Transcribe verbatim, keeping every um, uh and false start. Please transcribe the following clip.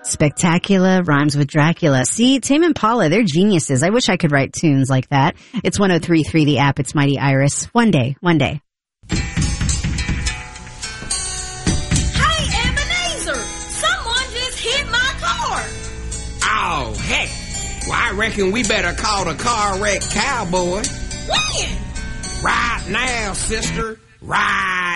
Spectacular rhymes with Dracula. See, Tame Impala, they're geniuses. I wish I could write tunes like that. It's one oh three point three the app. It's Mighty Iris. One day, one day. Hey, Ebenezer! Someone just hit my car! Oh, heck. Well, I reckon we better call the car wreck cowboy. When? Right now, sister. Right